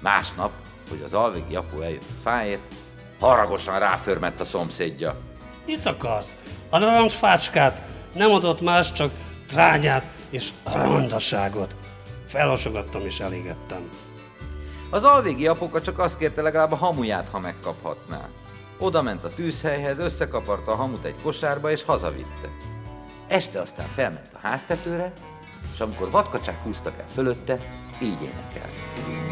Másnap, hogy az alvégi apu eljött a fáért, haragosan ráförmett a szomszédja. Mit akarsz? A narancsfácskát nem adott más, csak trányát és rondaságot. Felhasogattam és elégettem. Az alvégi apuka csak azt kérte, legalább a hamuját, ha megkaphatná. Oda ment a tűzhelyhez, összekaparta a hamut egy kosárba és hazavitte. Este aztán felment a háztetőre, és amikor vadkacsák húztak el fölötte, így énekelt.